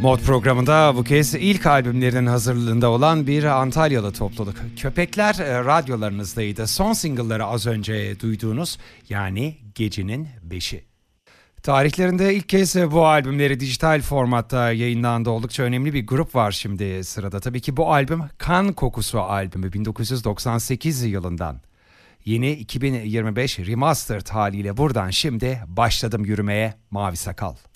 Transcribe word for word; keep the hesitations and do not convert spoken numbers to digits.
Mod programında bu kez ilk albümlerinin hazırlığında olan bir Antalyalı topluluk. Köpekler e, radyolarınızdaydı. Son single'ları az önce duyduğunuz, yani Gecenin Beşi. Tarihlerinde ilk kez bu albümleri dijital formatta yayınlandı. Oldukça önemli bir grup var şimdi sırada. Tabii ki bu albüm Kan Kokusu albümü bin dokuz yüz doksan sekiz yılından. Yeni iki bin yirmi beş remastered haliyle buradan şimdi başladım yürümeye Mavi Sakal.